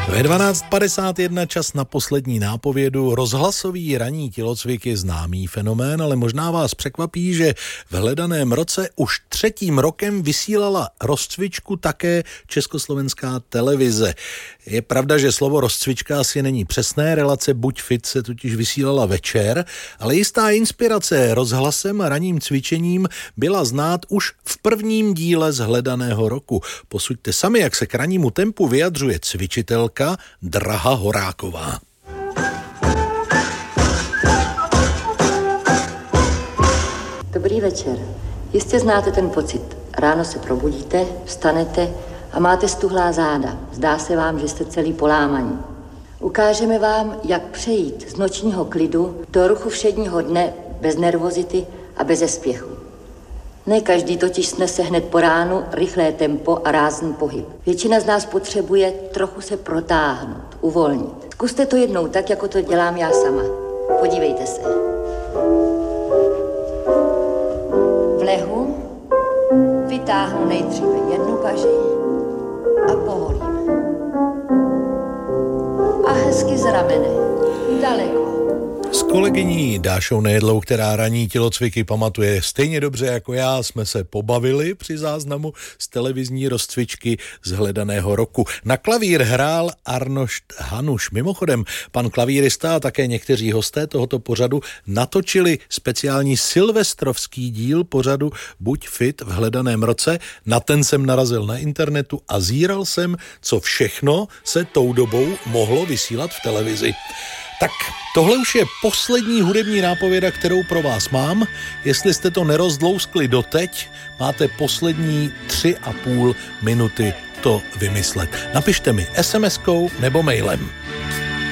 Ve 12:51 čas na poslední nápovědu. Rozhlasový ranní tělocvik je známý fenomén, ale možná vás překvapí, že v hledaném roce už 3. rokem vysílala rozcvičku také Československá televize. Je pravda, že slovo rozcvička asi není přesné, relace Buď fit se totiž vysílala večer, ale jistá inspirace rozhlasem a ranním cvičením byla znát už v prvním díle z hledaného roku. Posuďte sami, jak se k rannímu tempu vyjadřuje cvičitelka Draha Horáková. Dobrý večer. Jistě znáte ten pocit. Ráno se probudíte, vstanete a máte stuhlá záda. Zdá se vám, že jste celý polámaní. Ukážeme vám, jak přejít z nočního klidu do ruchu všedního dne bez nervozity a bez spěchu. Ne každý totiž snese hned po ránu rychlé tempo a rázný pohyb. Většina z nás potřebuje trochu se protáhnout, uvolnit. Zkuste to jednou tak, jako to dělám já sama. Podívejte se. V lehu vytáhnu nejdříve jednu paži a povolím. A hezky z ramene, daleko. S kolegyní Dášou Nejedlou, která ranní tělocviky pamatuje stejně dobře jako já, jsme se pobavili při záznamu z televizní rozcvičky z hledaného roku. Na klavír hrál Arnošt Hanuš. Mimochodem, pan klavírista a také někteří hosté tohoto pořadu natočili speciální silvestrovský díl pořadu Buď fit v hledaném roce. Na ten jsem narazil na internetu a zíral jsem, co všechno se tou dobou mohlo vysílat v televizi. Tak tohle už je poslední hudební nápověda, kterou pro vás mám. Jestli jste to nerozdlouskli doteď, máte poslední 3,5 minuty to vymyslet. Napište mi SMS-kou nebo mailem.